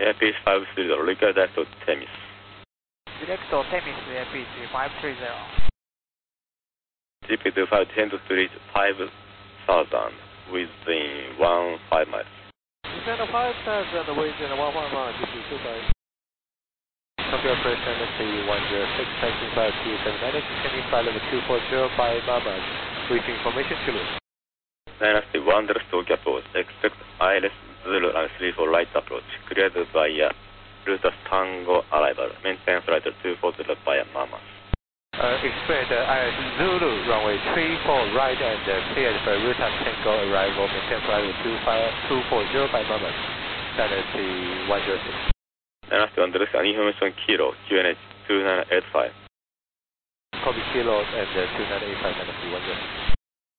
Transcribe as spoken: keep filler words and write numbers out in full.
Airpiece five three zero, request direct to Temis. Direct to Temis, Airpiece five three zero. G P two five ten to reach five thousand within one five miles. Descend five thousand within one five miles, G P two five. Copy operation, let's see one zero six, taxing five T seven nine, descending flight level two four zero by Mama. Brief information to me. Dynasty one zero two Capos, expect I L S zero and three for right approach, cleared via Rutas Tango arrival, maintain flight two four zero via Mama. Uh, expect uh, I L S Zulu, runway three four right and uh, cleared for Rutas Tango arrival, maintain flight two four zero by Mama. Dynasty one zero six. Dynasty one zero six, information Kilo, Q N H two nine eight five. Copy Kilo and uh, two nine eight five, Dynasty one zero six.